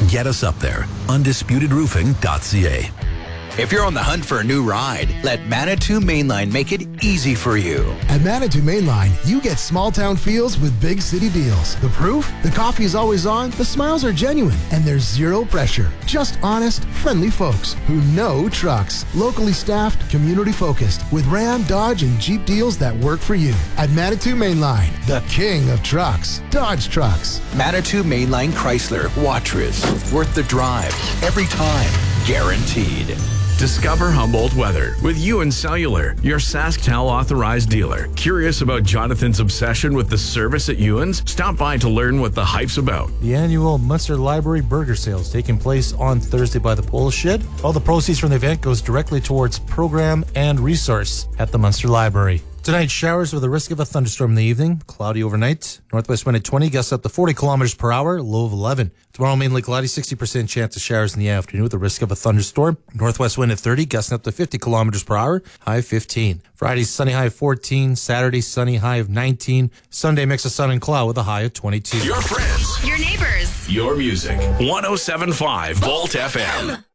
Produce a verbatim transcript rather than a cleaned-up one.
Get us up there. undisputed roofing dot c a. If you're on the hunt for a new ride, let Manitou Mainline make it easy for you. At Manitou Mainline, you get small town feels with big city deals. The proof? The coffee is always on, the smiles are genuine, and there's zero pressure. Just honest, friendly folks who know trucks. Locally staffed, community focused, with Ram, Dodge, and Jeep deals that work for you. At Manitou Mainline, the king of trucks. Dodge Trucks. Manitou Mainline Chrysler, Watrous. Worth the drive. Every time. Guaranteed. Discover Humboldt weather with Ewan Cellular, your SaskTel authorized dealer. Curious about Jonathan's obsession with the service at Ewan's? Stop by to learn what the hype's about. The annual Munster Library Burger Sales taking place on Thursday by the Pole Shed. All the proceeds from the event goes directly towards program and resource at the Munster Library. Tonight, showers with a risk of a thunderstorm in the evening. Cloudy overnight. Northwest wind at twenty, gusts up to forty kilometers per hour. Low of eleven. Tomorrow, mainly cloudy, sixty percent chance of showers in the afternoon with a risk of a thunderstorm. Northwest wind at thirty, gusting up to fifty kilometers per hour. High fifteen. Friday, sunny, high of fourteen. Saturday, sunny, high of nineteen. Sunday, mix of sun and cloud with a high of twenty-two. Your friends. Your neighbors. Your music. one oh seven point five Volt F M.